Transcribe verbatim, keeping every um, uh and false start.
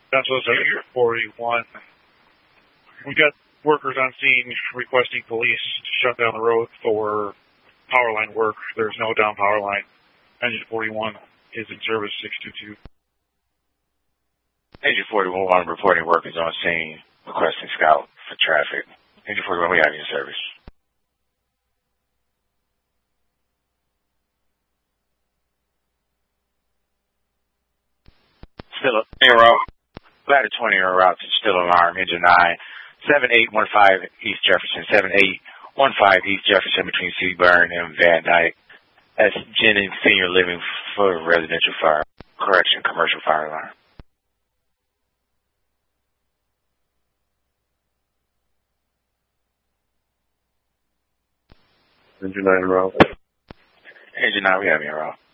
That's what's at forty-one. We got workers on scene requesting police to shut down the road for power line work. There's no down power line. Engine forty-one is in service six two two. Engine forty-one reporting workers on scene requesting scout for traffic. Engine forty-one, we have you in service. Still en route. Ladder twenty en route to still alarm. Engine nine. seven eight one five East Jefferson. seven eight one five East Jefferson between Seaburn and Van Dyke. That's Jennings Senior Living for residential fire. Correction, commercial fire alarm. Engine nine en route. Engine nine, we have you en route.